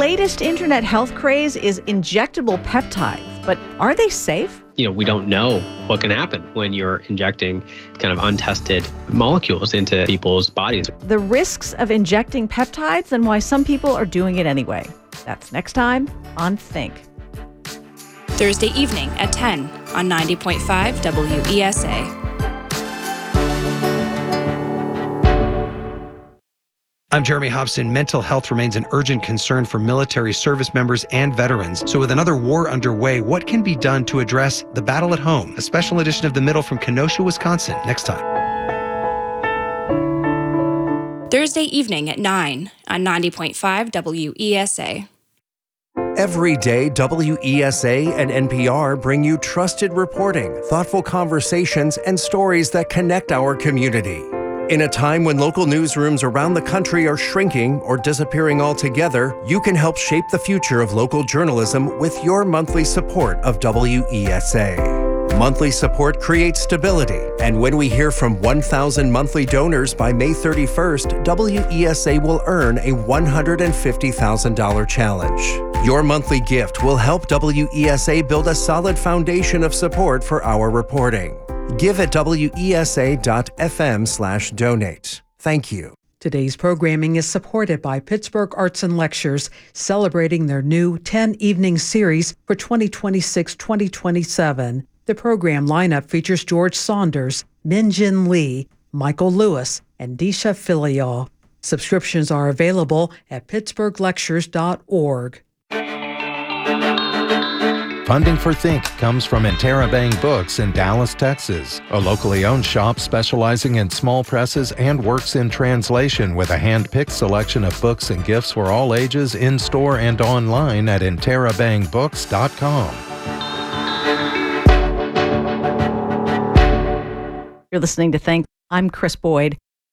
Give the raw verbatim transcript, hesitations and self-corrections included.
latest internet health craze is injectable peptides, but are they safe? You know, we don't know what can happen when you're injecting kind of untested molecules into people's bodies. The risks of injecting peptides and why some people are doing it anyway. That's next time on Think. Thursday evening at ten on ninety point five W E S A. I'm Jeremy Hobson. Mental health remains an urgent concern for military service members and veterans. So with another war underway, what can be done to address the battle at home? A special edition of The Middle from Kenosha, Wisconsin, next time. Thursday evening at nine on ninety point five W E S A. Every day, W E S A and N P R bring you trusted reporting, thoughtful conversations, and stories that connect our community. In a time when local newsrooms around the country are shrinking or disappearing altogether, you can help shape the future of local journalism with your monthly support of W E S A. Monthly support creates stability, and when we hear from one thousand monthly donors by May thirty-first, W E S A will earn a one hundred fifty thousand dollars challenge. Your monthly gift will help W E S A build a solid foundation of support for our reporting. Give at W E S A dot F M slash donate. Thank you. Today's programming is supported by Pittsburgh Arts and Lectures, celebrating their new ten-evening series for twenty twenty-six twenty twenty-seven. The program lineup features George Saunders, Min-Jin Lee, Michael Lewis, and Disha Filial. Subscriptions are available at pittsburgh lectures dot org. Funding for Think comes from Interabang Books in Dallas, Texas, a locally owned shop specializing in small presses and works in translation with a hand-picked selection of books and gifts for all ages in-store and online at interabang books dot com. You're listening to Think. I'm Chris Boyd.